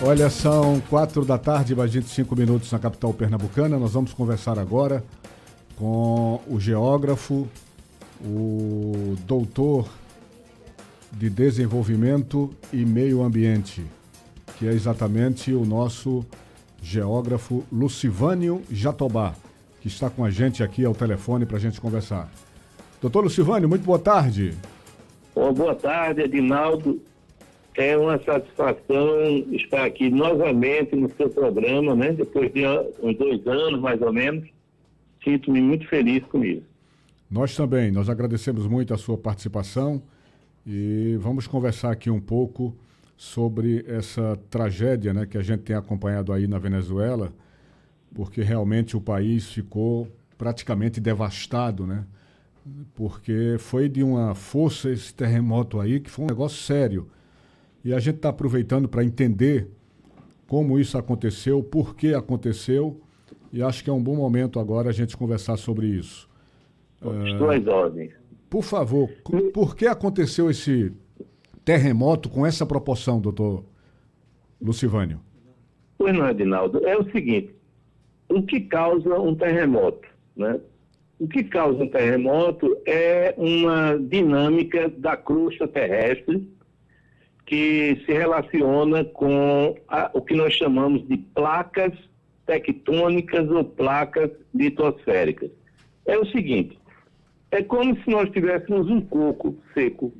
Olha, são 4 da tarde, mais 25 minutos na capital pernambucana. Nós vamos conversar agora com o geógrafo, o doutor de Desenvolvimento e Meio Ambiente, que é exatamente o nosso geógrafo Lucivânio Jatobá, que está com a gente aqui ao telefone para a gente conversar. Doutor Lucivânio, muito boa tarde. Boa tarde, Edinaldo. É uma satisfação estar aqui novamente no seu programa, né? Depois de uns 2 anos, mais ou menos. Sinto-me muito feliz com isso. Nós também, nós agradecemos muito a sua participação e vamos conversar aqui um pouco sobre essa tragédia, né, que a gente tem acompanhado aí na Venezuela, porque realmente o país ficou praticamente devastado, né? Porque foi de uma força esse terremoto aí, que foi um negócio sério. E a gente está aproveitando para entender como isso aconteceu, por que aconteceu, e acho que é um bom momento agora a gente conversar sobre isso. Suas ordens. Por favor, por que aconteceu esse terremoto com essa proporção, doutor Lucivânio? Pois não, Edinaldo. É o seguinte, o que causa um terremoto, né? O que causa um terremoto é uma dinâmica da crosta terrestre que se relaciona com o que nós chamamos de placas tectônicas ou placas litosféricas. É o seguinte, é como se nós tivéssemos um coco seco.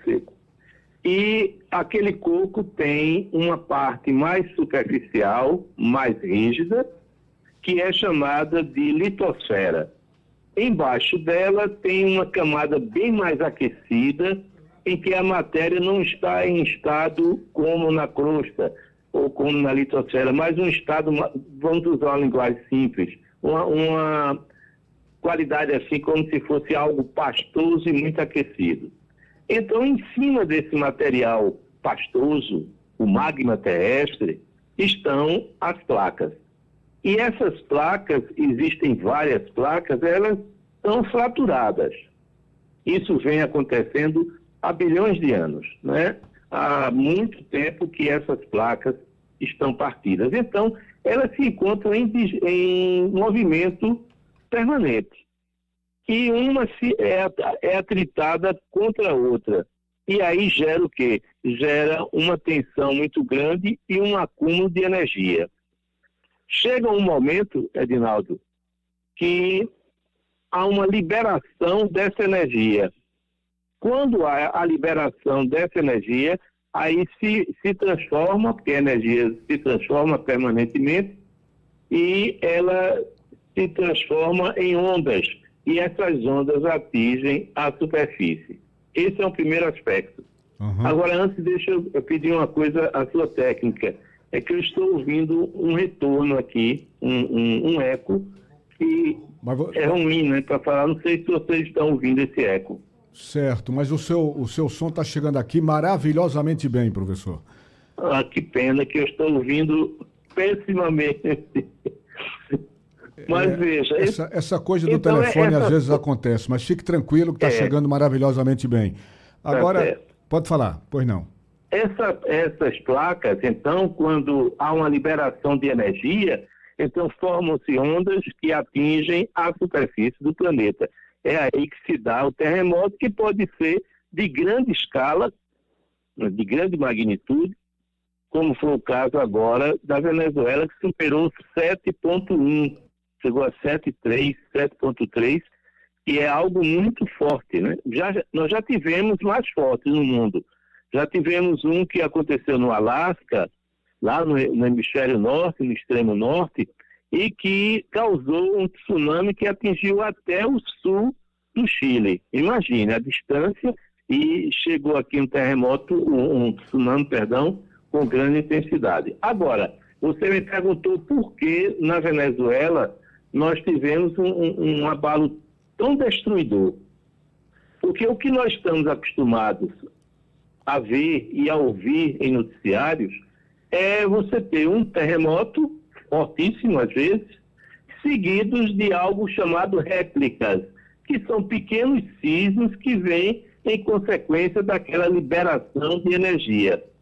E aquele coco tem uma parte mais superficial, mais rígida, que é chamada de litosfera. Embaixo dela tem uma camada bem mais aquecida, em que a matéria não está em estado como na crosta ou como na litosfera, mas um estado, vamos usar uma linguagem simples, uma qualidade assim como se fosse algo pastoso e muito aquecido. Então, em cima desse material pastoso, o magma terrestre, estão as placas. E essas placas, existem várias placas, elas são fraturadas. Isso vem acontecendo há bilhões de anos, né? Há muito tempo que essas placas estão partidas. Então, elas se encontram em movimento permanente. E uma é atritada contra a outra. E aí gera o quê? Gera uma tensão muito grande e um acúmulo de energia. Chega um momento, Edinaldo, que há uma liberação dessa energia. Quando há a liberação dessa energia, aí se transforma, porque a energia se transforma permanentemente, e ela se transforma em ondas, e essas ondas atingem a superfície. Esse é o primeiro aspecto. Uhum. Agora, antes, deixa eu pedir uma coisa à sua técnica. É que eu estou ouvindo um retorno aqui, um eco, que é ruim, né, para falar. Não sei se vocês estão ouvindo esse eco. Certo, mas o seu som está chegando aqui maravilhosamente bem, professor. Ah, que pena que eu estou ouvindo pessimamente. Mas veja... Essa coisa do telefone às vezes acontece, mas fique tranquilo que está chegando maravilhosamente bem. Agora, pode falar, pois não. Essas placas, então, quando há uma liberação de energia, então formam-se ondas que atingem a superfície do planeta. É aí que se dá o terremoto, que pode ser de grande escala, de grande magnitude, como foi o caso agora da Venezuela, que superou 7,1, chegou a 7,3, que é algo muito forte, né? Nós já tivemos mais fortes no mundo. Já tivemos um que aconteceu no Alasca, lá no hemisfério norte, no extremo norte, e que causou um tsunami que atingiu até o sul do Chile. Imagine a distância, e chegou aqui um tsunami, com grande intensidade. Agora, você me perguntou por que na Venezuela nós tivemos um abalo tão destruidor. Porque o que nós estamos acostumados a ver e a ouvir em noticiários é você ter um terremoto fortíssimo às vezes, seguidos de algo chamado réplicas, que são pequenos sismos que vêm em consequência daquela liberação de energia.